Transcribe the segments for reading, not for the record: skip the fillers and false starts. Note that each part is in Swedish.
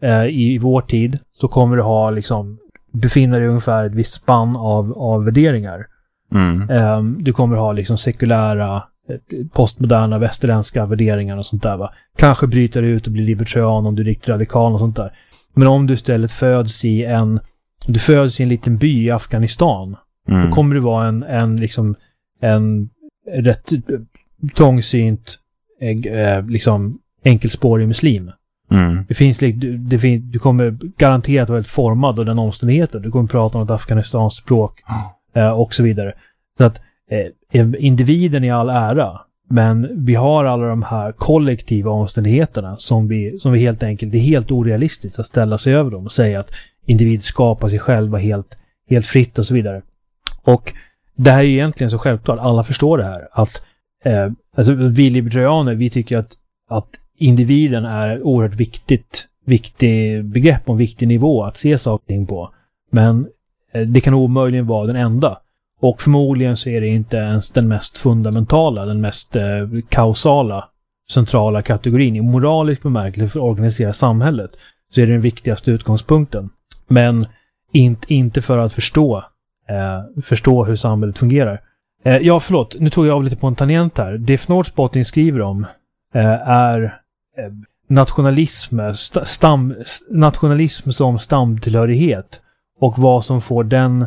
i vår tid så kommer du ha liksom befinna dig ungefär ett visst spann av värderingar. Du kommer ha liksom sekulära, postmoderna, västerländska värderingar och sånt där, va. Kanske bryter ut och blir libertarian om du är riktigt radikal och sånt där. Men om du istället föds i en liten by i Afghanistan, då kommer du vara en rätt trångsynt liksom enkelspårig muslim. Du kommer garanterat vara helt formad av den omständigheten. Du kommer prata om ett Afghanistans språk och så vidare. Så att individen i all ära, men vi har alla de här kollektiva omständigheterna som vi helt enkelt, det är helt orealistiskt att ställa sig över dem och säga att individer skapar sig själva helt fritt och så vidare. Och det här är ju egentligen så självklart, alla förstår det här, att alltså vi libertarianer, vi tycker att individen är oerhört viktig begrepp och en viktig nivå att se saker och ting på. Men det kan omöjligen vara den enda. Och förmodligen så är det inte ens den mest fundamentala, den mest kausala, centrala kategorin. I moralisk bemärkelse för att organisera samhället så är det den viktigaste utgångspunkten. Men inte för att förstå hur samhället fungerar. Nu tog jag av lite på en tangent här. Det Fnordspotting skriver om är nationalism som stamtillhörighet och vad som får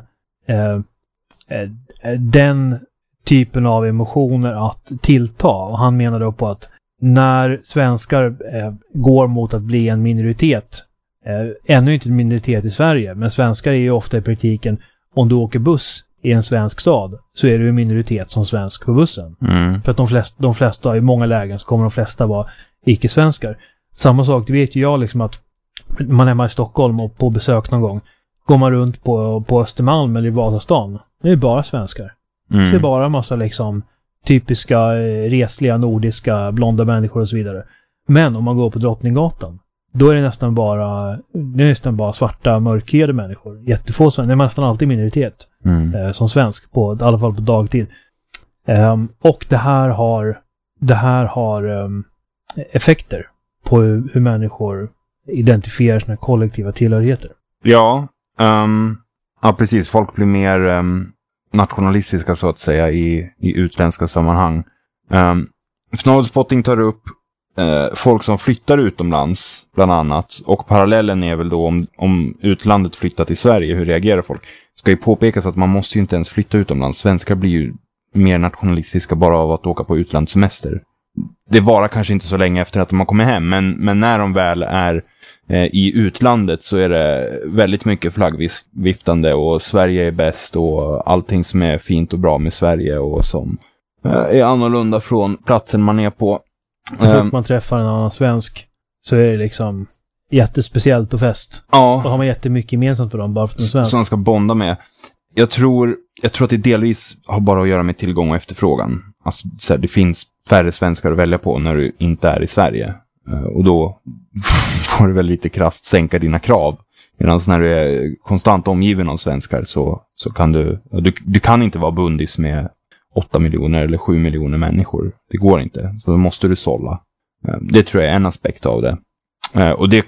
den typen av emotioner att tillta. Och han menar då på att när svenskar går mot att bli en minoritet, ännu inte en minoritet i Sverige, men svenskar är ju ofta i praktiken, om du åker buss i en svensk stad så är du en minoritet som svensk på bussen. För att de flesta i många lägen så kommer de flesta vara icke-svenskar. Samma sak, det vet ju jag liksom, att man är hemma i Stockholm och på besök någon gång går man runt på Östermalm eller i Vasastan, det är bara svenskar. Det är bara en massa liksom typiska resliga, nordiska, blonda människor och så vidare. Men om man går på Drottninggatan, då är det nästan bara svarta, mörkhyade människor. Jättefå svenskar, det är nästan alltid minoritet som svensk, i alla fall på dagtid. Och det här har effekter på hur människor identifierar sina kollektiva tillhörigheter. Ja, precis. Folk blir mer nationalistiska så att säga i utländska sammanhang. Fnordspotting tar upp folk som flyttar utomlands bland annat, och parallellen är väl då om utlandet flyttar till Sverige, hur reagerar folk? Ska ju påpekas att man måste ju inte ens flytta utomlands. Svenskar blir ju mer nationalistiska bara av att åka på utlandssemester. Det varar kanske inte så länge efter att de har kommit hem, men när de väl är i utlandet så är det väldigt mycket flaggviftande och Sverige är bäst och allting som är fint och bra med Sverige och som är annorlunda från platsen man är på. Så fort man träffar en annan svensk så är det liksom jättespeciellt och fest. Ja. Då har man jättemycket gemensamt för dem bara för att de är svensk. Som ska bonda med. Jag tror att det delvis har bara att göra med tillgång och efterfrågan. Alltså, så här, det finns färre svenskar att välja på när du inte är i Sverige. Och då får du väl lite krasst sänka dina krav. Medan när du är konstant omgiven av svenskar så kan du kan inte vara bundis med 8 miljoner eller 7 miljoner människor. Det går inte. Så då måste du sålla. Det tror jag är en aspekt av det. Och det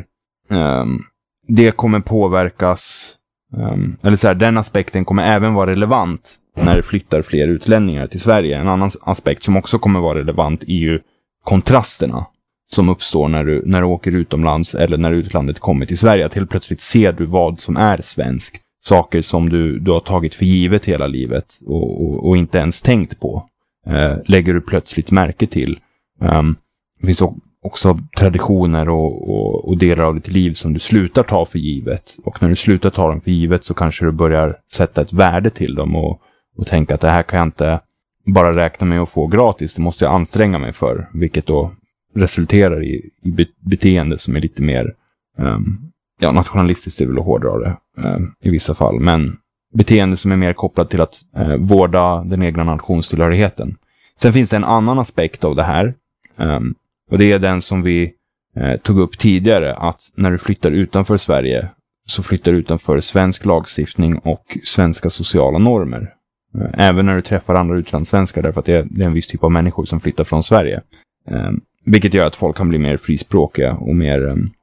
kommer påverkas, eller så här, den aspekten kommer även vara relevant när det flyttar fler utlänningar till Sverige. En annan aspekt som också kommer vara relevant är ju kontrasterna som uppstår när du åker utomlands eller när utlandet kommer till Sverige. Att helt plötsligt ser du vad som är svenskt. Saker som du har tagit för givet hela livet och inte ens tänkt på. Lägger du plötsligt märke till. Det finns också traditioner och delar av ditt liv som du slutar ta för givet. Och när du slutar ta dem för givet så kanske du börjar sätta ett värde till dem och tänka att det här kan jag inte bara räkna med att få gratis. Det måste jag anstränga mig för. Vilket då resulterar i beteende som är lite mer nationalistiskt är väl att hårdra det i vissa fall. Men beteende som är mer kopplat till att vårda den egna nationstillhörigheten. Sen finns det en annan aspekt av det här. Och det är den som vi tog upp tidigare. Att när du flyttar utanför Sverige så flyttar du utanför svensk lagstiftning och svenska sociala normer. Även när du träffar andra utlandssvenskar, därför att det är en viss typ av människor som flyttar från Sverige. Vilket gör att folk kan bli mer frispråkiga och mer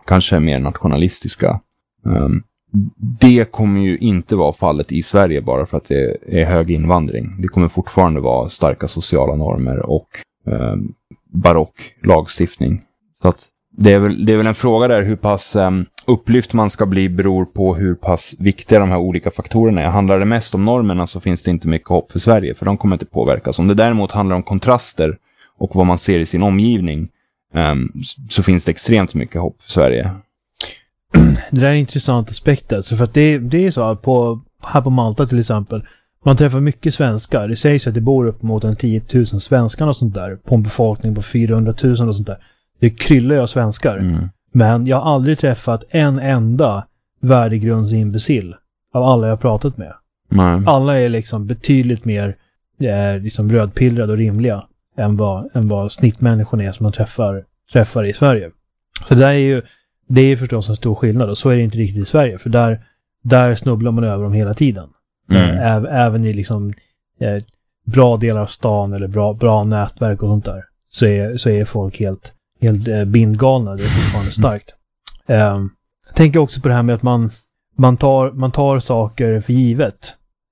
kanske mer nationalistiska. Det kommer ju inte vara fallet i Sverige bara för att det är hög invandring. Det kommer fortfarande vara starka sociala normer och barock lagstiftning. Så att det är väl en fråga där hur pass upplyft man ska bli beror på hur pass viktiga de här olika faktorerna är. Handlar det mest om normerna så finns det inte mycket hopp för Sverige, för de kommer inte påverkas. Om det däremot handlar om kontraster och vad man ser i sin omgivning, så finns det extremt mycket hopp för Sverige. Det där är en intressant aspekt. Alltså, för att det är så att här på Malta till exempel, man träffar mycket svenskar. Det sägs att det bor upp mot 10 000 svenskar och sånt där på en befolkning på 400 000 och sånt där. Det kryllar av svenskar. Men jag har aldrig träffat en enda värdegrundsimbeциll av alla jag pratat med. Alla är liksom betydligt mer liksom rödpillrade och rimliga än vad snittmänniskan är som man träffar i Sverige. Så det är förstås en stor skillnad, och så är det inte riktigt i Sverige, för där snubblar man över dem hela tiden. Även i liksom bra delar av stan eller bra nätverk och sånt där, så är folk helt bindgalna. Det är fortfarande starkt. Jag tänker också på det här med att man tar saker för givet.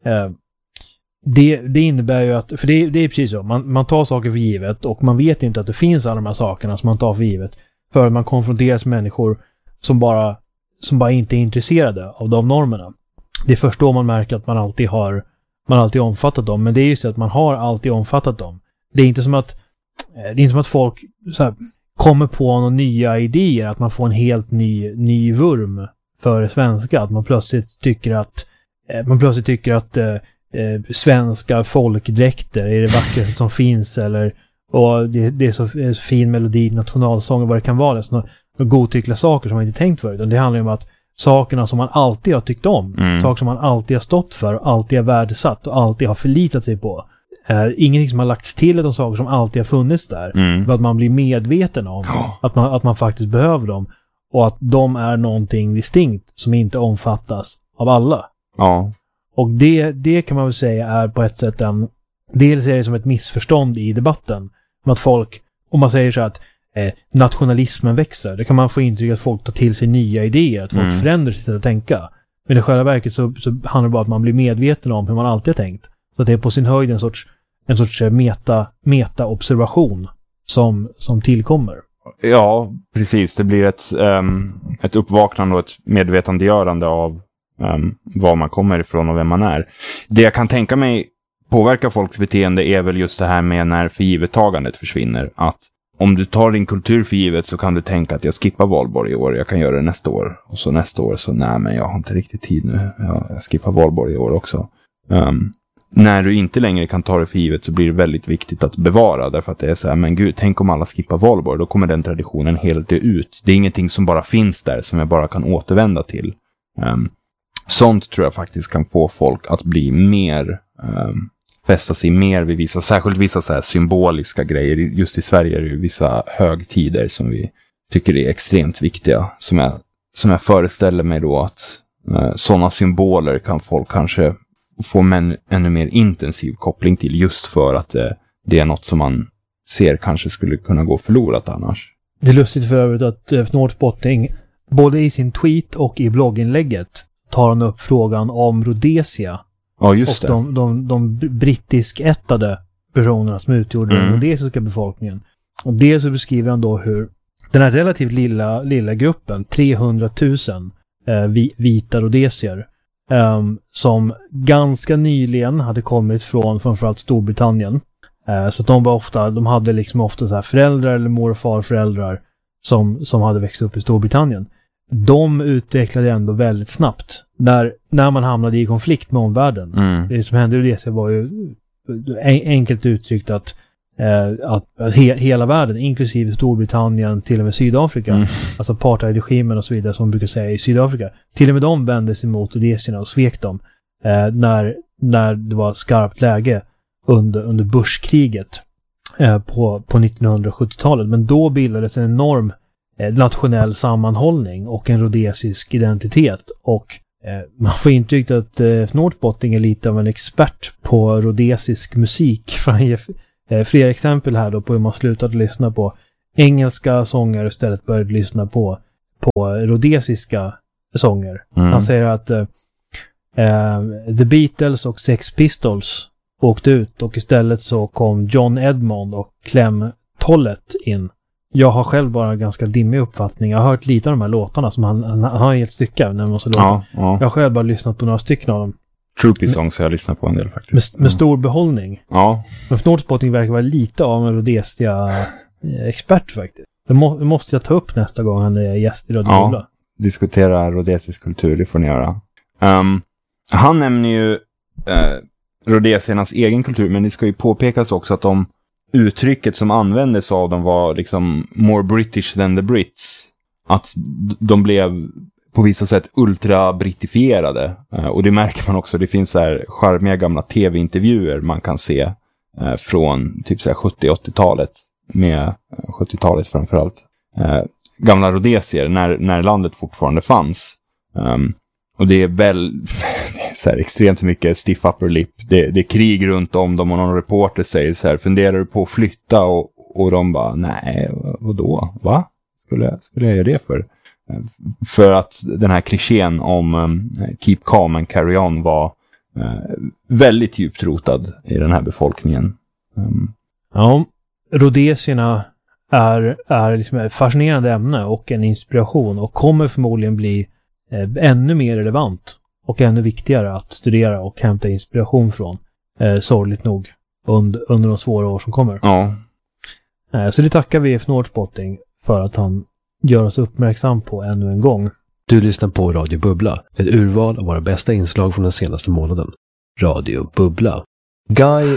Det innebär ju att, för det är precis så, man tar saker för givet och man vet inte att det finns alla de här sakerna som man tar för givet, för att man konfronteras med människor som bara inte är intresserade av de normerna. Det är först då man märker att man alltid har omfattat dem, men det är just det att man har alltid omfattat dem. Det är inte som att folk så här kommer på några nya idéer, att man får en helt ny vurm för svenska, att man plötsligt tycker att svenska folkdräkter är det vackraste som finns, och det är så fin melodi, nationalsång och vad det kan vara, såna godtyckliga saker som man inte tänkt förut. Det handlar ju om att sakerna som man alltid har tyckt om, saker som man alltid har stått för och alltid har värdesatt och alltid har förlitat sig på, ingenting som har lagts till, de saker som alltid har funnits där, för att man blir medveten om att man faktiskt behöver dem, och att de är någonting distinkt som inte omfattas av alla. Ja. Och det kan man väl säga är på ett sätt dels är det som ett missförstånd i debatten, med att folk, om man säger så att nationalismen växer, då kan man få intryck att folk tar till sig nya idéer, att folk förändrar sitt sätt att tänka. Men i själva verket så handlar det bara om att man blir medveten om hur man alltid har tänkt. Så att det är på sin höjd en sorts meta-observation som tillkommer. Ja, precis. Det blir ett uppvaknande och ett medvetandegörande av var man kommer ifrån och vem man är. Det jag kan tänka mig påverkar folks beteende är väl just det här med när förgivettagandet försvinner. Att om du tar din kultur för givet så kan du tänka att jag skippar valborg i år, jag kan göra det nästa år. Och så nästa år så nej, men jag har inte riktigt tid nu. Jag skippar valborg i år också. När du inte längre kan ta det för givet så blir det väldigt viktigt att bevara. Därför att det är så här, men gud, tänk om alla skippar valborg. Då kommer den traditionen helt dö ut. Det är ingenting som bara finns där som jag bara kan återvända till. Sånt tror jag faktiskt kan få folk att bli mer, fästa sig mer vid särskilt vissa så här symboliska grejer. Just i Sverige är det ju vissa högtider som vi tycker är extremt viktiga. Som jag föreställer mig då att sådana symboler kan folk kanske få en ännu mer intensiv koppling till, just för att det är något som man ser kanske skulle kunna gå förlorat annars. Det är lustigt för övrigt att Fnordspotting både i sin tweet och i blogginlägget tar han upp frågan om Rhodesia. Ja, just och de brittisk-ättade personerna som utgjorde den rhodesiska befolkningen. Och det så beskriver han då hur den här relativt lilla gruppen, 300 000 vita rhodesier, som ganska nyligen hade kommit från framförallt Storbritannien. Så att de hade liksom ofta så här föräldrar eller mor- och farföräldrar som hade växt upp i Storbritannien. De utvecklade ändå väldigt snabbt när man hamnade i konflikt med omvärlden. Det som hände i Rhodesia var ju enkelt uttryckt att hela världen, inklusive Storbritannien, till och med Sydafrika, alltså apartheidregimen och så vidare som man brukar säga i Sydafrika, till och med de vände sig mot rhodesierna och svek dem när det var skarpt läge under Bushkriget på 1970-talet. Men då bildades en enorm nationell sammanhållning och en rhodesisk identitet, och man får intryckt att Fnordspotting är lite av en expert på rhodesisk musik. Fler exempel här då på hur man slutat lyssna på engelska sånger och istället började lyssna på på rhodesiska sånger. Han säger att The Beatles och Sex Pistols åkte ut och istället så kom John Edmond och Clem Tollett in. Jag har själv bara ganska dimmig uppfattning. Jag har hört lite av de här låtarna som han har helt stycka när man måste låta. Ja. Jag har själv bara lyssnat på några stycken av dem. Troopy Songs har jag lyssnat på en del faktiskt. Med stor behållning. Ja. Men Snortspotting verkar vara lite av en Rhodesia-expert faktiskt. Det måste jag ta upp nästa gång han är gäst i Radio Bubbla. Ja, diskutera rhodesisk kultur, det får ni göra. Han nämner ju rhodesiernas egen kultur, men det ska ju påpekas också att uttrycket som användes av dem var liksom more British than the Brits. Att de blev på vissa sätt ultra-brittifierade. Och det märker man också. Det finns så här charmiga gamla tv-intervjuer man kan se från typ så här 70-80-talet. Med 70-talet framförallt. Gamla rhodesier när landet fortfarande fanns. Och det är väl så här extremt mycket stiff upper lip. Det är krig runt om dem och någon reporter säger så här: funderar du på att flytta? Och de bara, nej, vadå? Va? Skulle jag göra det för? För att den här klichén om keep calm and carry on var väldigt djupt rotad i den här befolkningen. Ja, rhodesierna är liksom ett fascinerande ämne och en inspiration och kommer förmodligen bli ännu mer relevant och ännu viktigare att studera och hämta inspiration från. Sorgligt nog under de svåra år som kommer. Ja. Så det tackar vi Snortspotting för att han gör oss uppmärksam på ännu en gång. Du lyssnar på Radio Bubbla, ett urval av våra bästa inslag från den senaste månaden. Radio Bubbla. Guy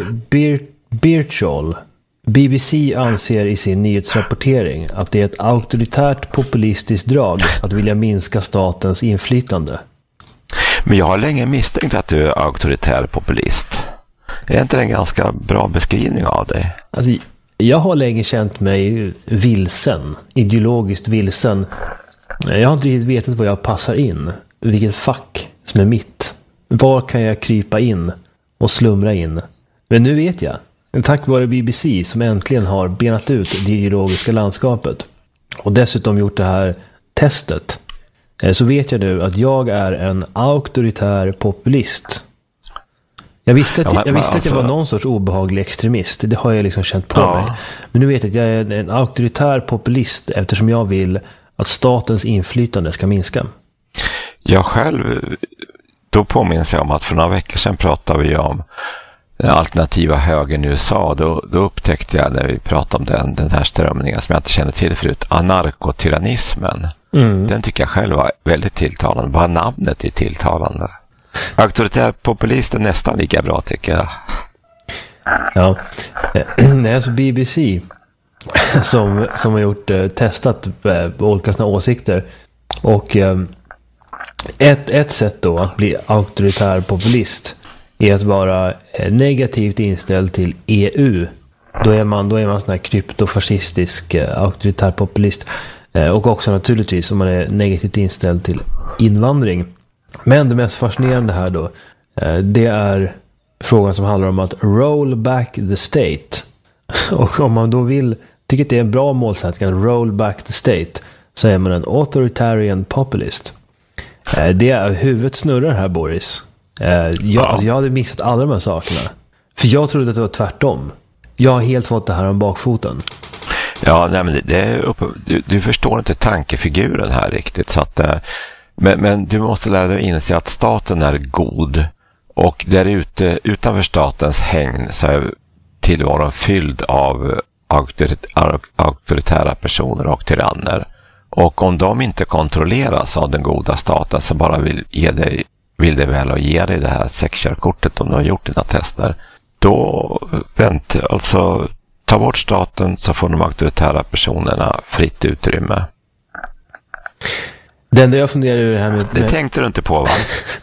Birchall, BBC, anser i sin nyhetsrapportering att det är ett auktoritärt populistiskt drag att vilja minska statens inflytande. Men jag har länge misstänkt att du är auktoritär populist. Är inte det en ganska bra beskrivning av dig? Alltså, jag har länge känt mig vilsen, ideologiskt vilsen. Jag har inte riktigt vetat vad jag passar in, vilket fack som är mitt. Var kan jag krypa in och slumra in? Men nu vet jag. Tack vare BBC som äntligen har benat ut det ideologiska landskapet och dessutom gjort det här testet, så vet jag nu att jag är en auktoritär populist. Jag visste att jag var någon sorts obehaglig extremist. Det har jag liksom känt på mig. Men nu vet jag att jag är en auktoritär populist eftersom jag vill att statens inflytande ska minska. Jag själv, då påminns jag om att för några veckor sedan pratade vi om den alternativa högern i USA. Då upptäckte jag när vi pratade om den här strömningen som jag inte kände till förut, anarkotyrannismen. Den tycker jag själv var väldigt tilltalande. Bara namnet är tilltalande. Auktoritär populist är nästan lika bra tycker jag. Ja, alltså BBC som har gjort testat olika såna åsikter och ett sätt då att bli auktoritär populist är att vara negativt inställd till EU. Då är man sån här kryptofascistisk auktoritär populist. Och också naturligtvis om man är negativt inställd till invandring. Men det mest fascinerande här då, det är frågan som handlar om att roll back the state. Och om man då tycker att det är en bra målsättning att roll back the state, så är man en authoritarian populist. Det är huvudet snurrar här, Boris. Jag hade missat alla de här sakerna. För jag trodde att det var tvärtom. Jag har helt fått det här om bakfoten. Ja, nej, men du förstår inte tankefiguren här riktigt. Så att, men du måste lära dig inse att staten är god. Och där ute, utanför statens hägn, så är tillvaron fylld av auktoritära personer och tyranner. Och om de inte kontrolleras av den goda staten, så bara vill det väl och ge dig det här sexkörkortet om du har gjort dina tester. Då ta bort staten, så får de auktoritära personerna fritt utrymme. Det enda jag funderar över det här med... Det tänkte du inte på, va?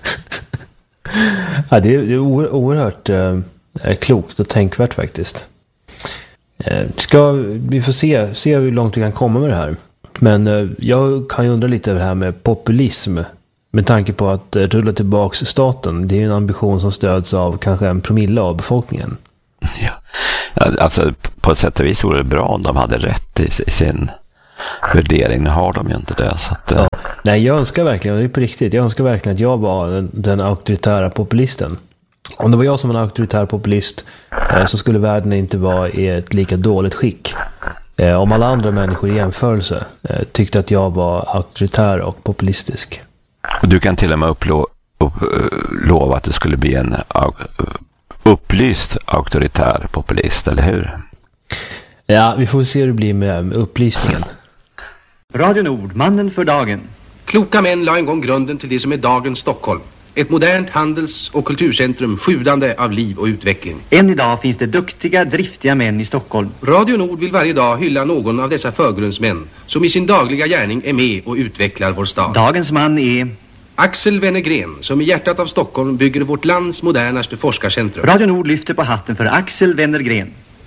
Ja, det är oerhört klokt och tänkvärt faktiskt. Vi får se hur långt vi kan komma med det här. Men jag kan ju undra lite över det här med populism. Med tanke på att rulla tillbaks staten. Det är ju en ambition som stöds av kanske 1% av befolkningen. Ja, alltså på ett sätt och vis vore det bra om de hade rätt i sin värdering. Nu har de ju inte det. Så att, ja. Nej, jag önskar verkligen, det är på riktigt, jag önskar verkligen att jag var den auktoritära populisten. Om det var jag som var en auktoritär populist så skulle världen inte vara i ett lika dåligt skick. Om alla andra människor i jämförelse tyckte att jag var auktoritär och populistisk. Och du kan till och med lova att du skulle bli en upplyst auktoritär populist, eller hur? Ja, vi får se hur det blir med upplysningen. Radio Nord, mannen för dagen. Kloka män la en gång grunden till det som är dagens Stockholm. Ett modernt handels- och kulturcentrum sjudande av liv och utveckling. Än idag finns det duktiga, driftiga män i Stockholm. Radio Nord vill varje dag hylla någon av dessa förgrundsmän som i sin dagliga gärning är med och utvecklar vår stad. Dagens man är Axel Wennergren, som i hjärtat av Stockholm bygger vårt lands modernaste forskarcentrum. Radio Nord lyfter på hatten för Axel Wennergren.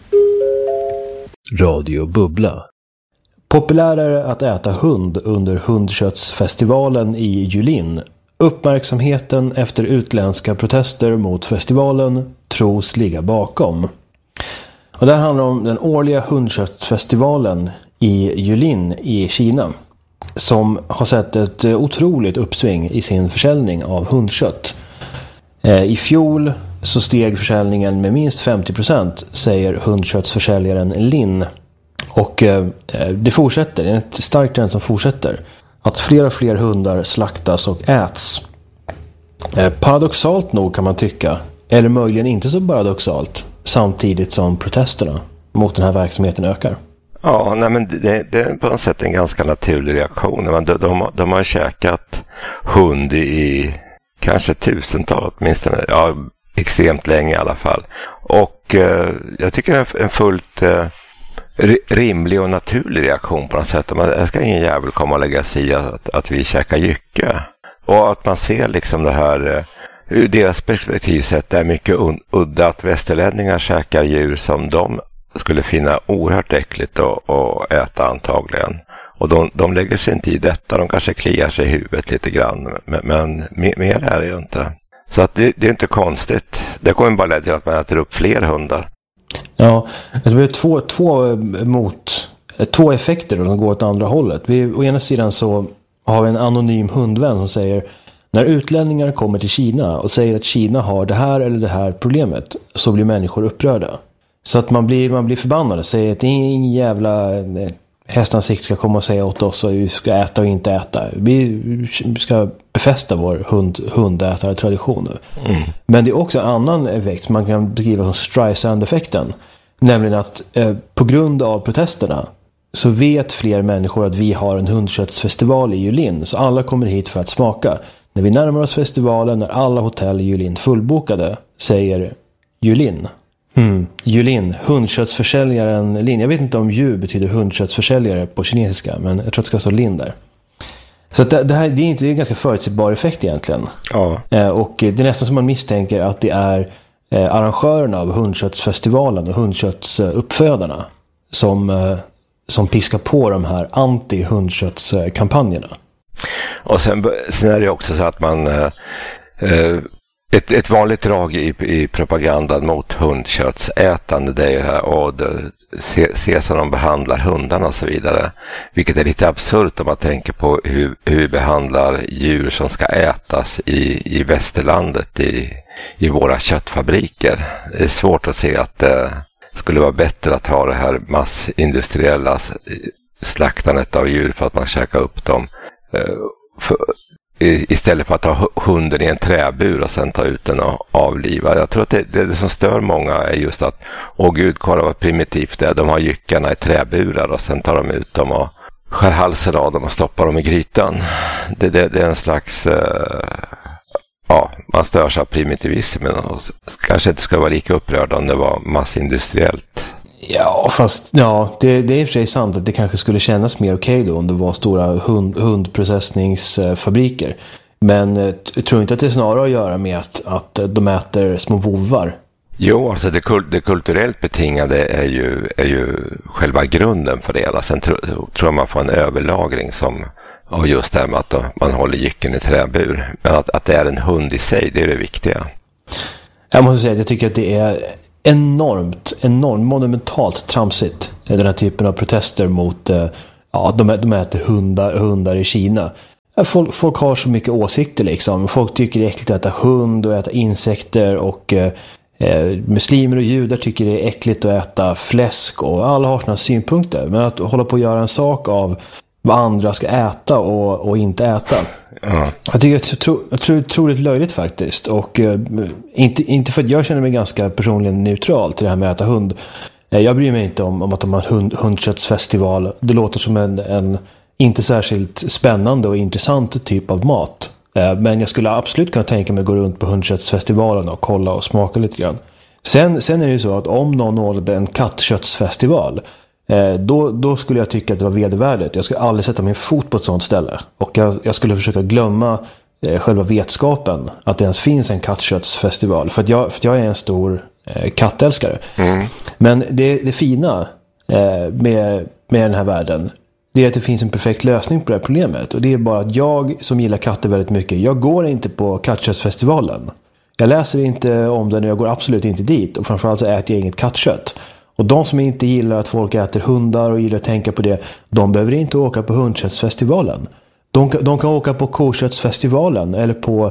Radio Bubbla. Populärare att äta hund under hundköttsfestivalen i Julin. Uppmärksamheten efter utländska protester mot festivalen tros ligga bakom. Och det här handlar om den årliga hundköttsfestivalen i Julin i Kina, som har sett ett otroligt uppsving i sin försäljning av hundkött. I fjol så steg försäljningen med minst 50%, säger hundköttsförsäljaren Lin. Och det fortsätter, det är ett starkt trend som fortsätter. Att fler och fler hundar slaktas och äts. Paradoxalt nog kan man tycka, eller möjligen inte så paradoxalt, samtidigt som protesterna mot den här verksamheten ökar. Ja, nej, men det är på något sätt en ganska naturlig reaktion. Men de har käkat hund i kanske tusentals, åtminstone, ja, extremt länge i alla fall. Och jag tycker det är en fullt rimlig och naturlig reaktion på något sätt. Jag ska ingen jävel komma och lägga sig i att vi käkar jycke. Och att man ser liksom det här ur deras perspektiv sett är mycket udda att västerlänningar käkar djur som de skulle finna oerhört äckligt att äta antagligen. Och de lägger sig inte i detta. De kanske kliar sig i huvudet lite grann. Men mer är det ju inte. Så att det är inte konstigt. Det kommer bara leda till att man äter upp fler hundar. Ja, det blir två effekter som går åt andra hållet. Å ena sidan så har vi en anonym hundvän som säger: när utlänningar kommer till Kina och säger att Kina har det här eller det här problemet, så blir människor upprörda. Så att man blir förbannad och säger att det är ingen jävla hästansikt ska komma och säga åt oss att vi ska äta och inte äta. Vi ska befästa vår hundätartradition nu. Men det är också en annan effekt som man kan beskriva som Streisand-effekten. Nämligen att på grund av protesterna så vet fler människor att vi har en hundköttsfestival i Julin. Så alla kommer hit för att smaka. När vi närmar oss festivalen är alla hotell i Julin fullbokade, säger Julin. Julin, hundköttsförsäljaren Lin. Jag vet inte om Ju betyder hundköttsförsäljare på kinesiska, men jag tror att det ska stå Lin där. Så att det är inte en ganska förutsägbar effekt egentligen. Ja. Och det är nästan som man misstänker att det är arrangörerna av hundköttsfestivalen och hundköttsuppfödarna som piskar på de här anti-hundköttskampanjerna. Och sen är det också så att man ett vanligt drag i propagandan mot hundköttsätande, det är ju här och se som de behandlar hundarna och så vidare. Vilket är lite absurt om man tänker på hur vi behandlar djur som ska ätas i västerlandet i våra köttfabriker. Det är svårt att se att det skulle vara bättre att ha det här massindustriella slaktandet av djur för att man käkar upp dem istället för att ha hunden i en träbur och sen ta ut den och avliva. Jag tror att det som stör många är just att gud, kolla vad primitivt det är. De har jyckarna i träburar och sen tar de ut dem och skär halsen av dem och stoppar dem i grytan. Det är en slags man stör sig av primitivismen och kanske inte skulle vara lika upprörd om det var massindustriellt. Ja, fast det är i och för sig sant att det kanske skulle kännas mer okej då om det var stora hundprocessningsfabriker. Men jag tror inte att det snarare har att göra med att de äter små bovar. Jo, alltså det kulturellt betingade är ju själva grunden för det hela. Sen tror jag man får en överlagring som just det här med att man håller jycken i träbur. Men att det är en hund i sig, det är det viktiga. Jag måste säga att jag tycker att det är enormt monumentalt tramsigt, den här typen av protester mot de äter hundar i Kina. Folk har så mycket åsikter liksom. Folk tycker det är äckligt att äta hund och äta insekter, och muslimer och judar tycker det är äckligt att äta fläsk, och alla har sina synpunkter. Men att hålla på att göra en sak av vad andra ska äta och inte äta. Jag tycker det är otroligt löjligt faktiskt. Och inte för att jag känner mig ganska personligen neutral till det här med att äta hund. Jag bryr mig inte om att de har hundköttsfestival. Det låter som en inte särskilt spännande och intressant typ av mat. Men jag skulle absolut kunna tänka mig att gå runt på hundköttsfestivalen och kolla och smaka lite grann. Sen är det ju så att om någon ordnade en kattköttsfestival, då skulle jag tycka att det var vedervärdigt. Jag skulle aldrig sätta min fot på ett sånt ställe. Och jag skulle försöka glömma själva vetskapen att det ens finns en kattköttsfestival. För att jag är en stor kattälskare. Men det fina med den här världen, det är att det finns en perfekt lösning på det här problemet. Och det är bara att jag som gillar katter väldigt mycket, jag går inte på kattköttsfestivalen. Jag läser inte om den och jag går absolut inte dit. Och framförallt så äter jag inget kattkött. Och de som inte gillar att folk äter hundar och gillar att tänka på det, de behöver inte åka på hundköttsfestivalen. De kan åka på koköttsfestivalen eller på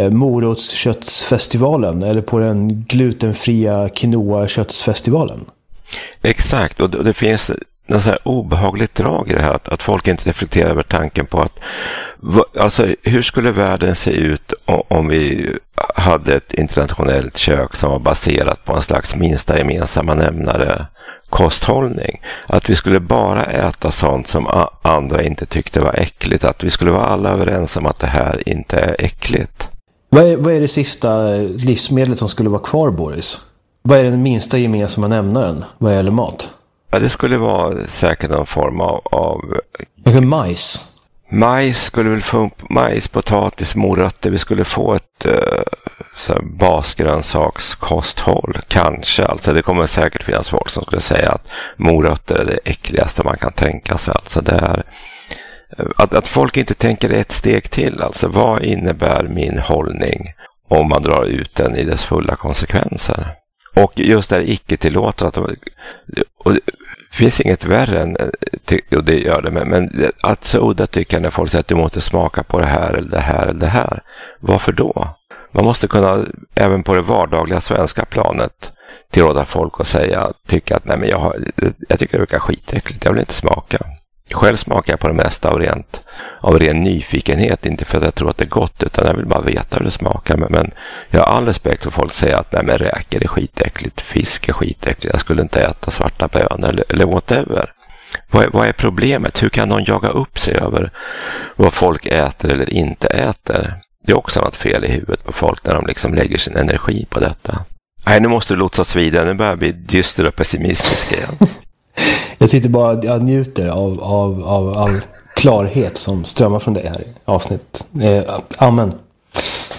morotsköttsfestivalen eller på den glutenfria quinoa-köttsfestivalen. Exakt, och det finns något så här obehagligt drag i det här, att folk inte reflekterar över tanken på att alltså, hur skulle världen se ut om vi hade ett internationellt kök som var baserat på en slags minsta gemensamma nämnare kosthållning. Att vi skulle bara äta sånt som andra inte tyckte var äckligt. Att vi skulle vara alla överens om att det här inte är äckligt. Vad är det sista livsmedlet som skulle vara kvar, Boris? Vad är den minsta gemensamma nämnaren vad gäller mat? Ja, det skulle vara säkert någon form av majs. Majs skulle väl få majs, potatis, morötter. Vi skulle få ett så här basgrönsakskosthåll. Kanske. Alltså det kommer säkert finnas folk som skulle säga att morötter är det äckligaste man kan tänka sig. Alltså det är att folk inte tänker ett steg till. Alltså vad innebär min hållning om man drar ut den i dess fulla konsekvenser? Och just det här icke-tillåtande, och det finns inget värre än, och det gör det, men att så udda tycker när folk säger att du måste smaka på det här eller det här eller det här. Varför då? Man måste kunna, även på det vardagliga svenska planet, tillåta folk att tycka att nej, men jag tycker det verkar skitäckligt, jag vill inte smaka. Själv smakar jag på det mesta av ren nyfikenhet, inte för att jag tror att det är gott, utan jag vill bara veta hur det smakar. Men jag har all respekt för folk som säger att nej, men räkor är skitäckligt, fisk är skitäckligt, jag skulle inte äta svarta bönor eller whatever. Vad är problemet? Hur kan någon jaga upp sig över vad folk äter eller inte äter? Det är också något fel i huvudet på folk när de liksom lägger sin energi på detta. Nej, nu måste du låta oss vidare, nu börjar vi dyster och pessimistisk igen. Jag sitter bara och njuter av all klarhet som strömmar från det här avsnitt. Amen.